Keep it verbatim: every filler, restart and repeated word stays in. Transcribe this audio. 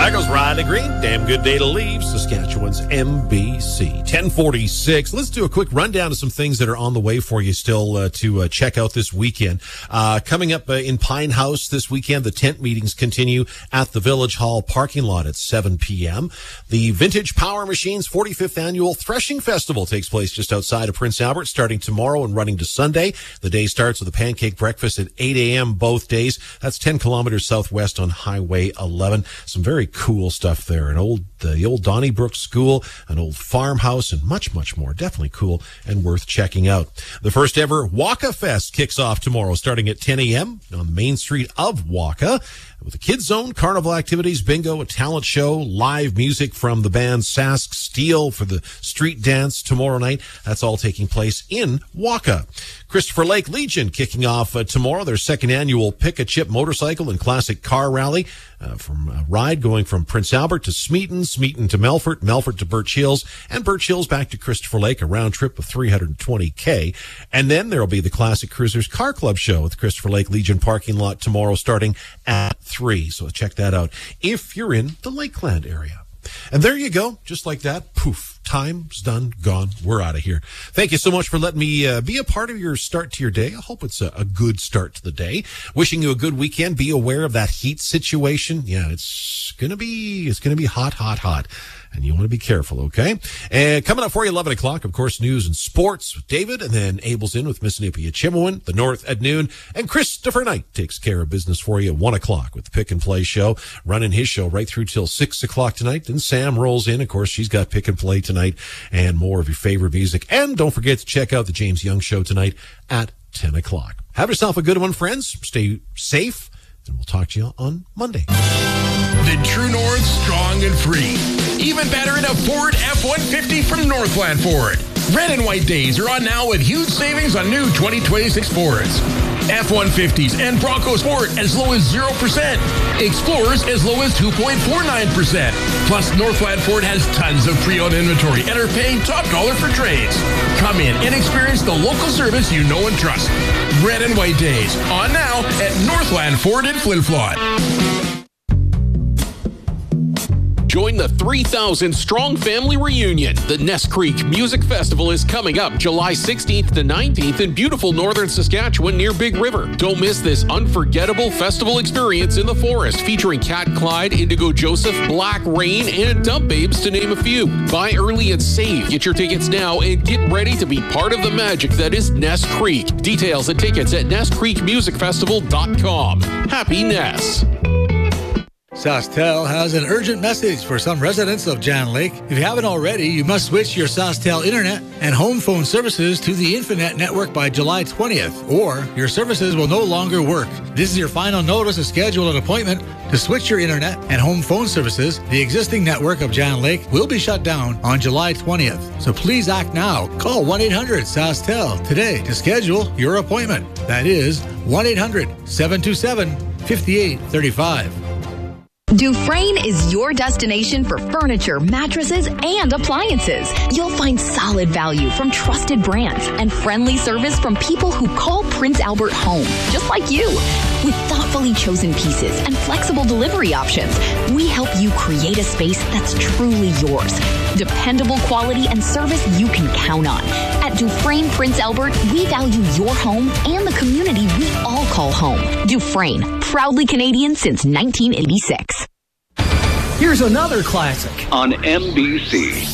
There goes Riley Green. Damn good day to leave. Saskatchewan's M B C. ten forty-six. Let's do a quick rundown of some things that are on the way for you still uh, to uh, check out this weekend. Uh, coming up uh, in Pine House this weekend, the tent meetings continue at the Village Hall parking lot at seven p.m. The Vintage Power Machines forty-fifth Annual Threshing Festival takes place just outside of Prince Albert, starting tomorrow and running to Sunday. The day starts with a pancake breakfast at eight a.m. both days. That's ten kilometers southwest on Highway eleven. Some very cool stuff there. An old, uh, the old Donnybrook School, an old farmhouse, and much, much more. Definitely cool and worth checking out. The first ever Waka Fest kicks off tomorrow, starting at ten a.m. on the main street of Waka, with a kids zone, carnival activities, bingo, a talent show, live music from the band Sask Steel for the street dance tomorrow night. That's all taking place in Waka. Christopher Lake Legion kicking off uh, tomorrow, their second annual Pick a Chip motorcycle and classic car rally uh, from a ride going from Prince Albert to Smeaton, Smeaton to Melfort, Melfort to Birch Hills, and Birch Hills back to Christopher Lake, a round trip of three hundred twenty K. And then there'll be the Classic Cruisers Car Club show at the Christopher Lake Legion parking lot tomorrow starting at three. So check that out if you're in the Lakeland area. And there you go. Just like that. Poof. Time's done, gone. We're out of here. Thank you so much for letting me uh, be a part of your start to your day. I hope it's a, a good start to the day. Wishing you a good weekend. Be aware of that heat situation. Yeah, it's gonna be it's gonna be hot, hot, hot. And you want to be careful, okay? And coming up for you, eleven o'clock, of course, news and sports with David, and then Abel's in with Mississippi Chimawin, the North at noon, and Christopher Knight takes care of business for you at one o'clock with the Pick and Play show, running his show right through till six o'clock tonight. Then Sam rolls in. Of course, she's got Pick and Play tonight and more of your favorite music. And don't forget to check out the James Young Show tonight at ten o'clock. Have yourself a good one, friends. Stay safe, and we'll talk to you on Monday. The True North, strong and free. Even better in a Ford F one fifty from Northland Ford. Red and white days are on now with huge savings on new twenty twenty-six Fords. F one fifties and Bronco Sport as low as zero percent. Explorers as low as two point four nine percent. Plus, Northland Ford has tons of pre-owned inventory and are paying top dollar for trades. Come in and experience the local service you know and trust. Red and white days on now at Northland Ford in Flin Flon. Join the three thousand strong family reunion. The Ness Creek Music Festival is coming up July sixteenth to nineteenth in beautiful northern Saskatchewan near Big River. Don't miss this unforgettable festival experience in the forest featuring Cat Clyde, Indigo Joseph, Black Rain, and Dump Babes to name a few. Buy early and save. Get your tickets now and get ready to be part of the magic that is Ness Creek. Details and tickets at ness creek music festival dot com. Happy Ness. SaskTel has an urgent message for some residents of Jan Lake. If you haven't already, you must switch your SaskTel internet and home phone services to the Infinet network by July twentieth, or your services will no longer work. This is your final notice to schedule an appointment to switch your internet and home phone services. The existing network of Jan Lake will be shut down on July twentieth. So please act now. Call one eight hundred S A S T E L today to schedule your appointment. That is one eight hundred seven two seven five eight three five. Dufresne is your destination for furniture, mattresses, and appliances. You'll find solid value from trusted brands and friendly service from people who call Prince Albert home, just like you. With thoughtfully chosen pieces and flexible delivery options, we help you create a space that's truly yours. Dependable quality and service you can count on. At Dufresne Prince Albert, we value your home and the community we all call home. Dufresne, proudly Canadian since nineteen eighty-six. Here's another classic on M B C.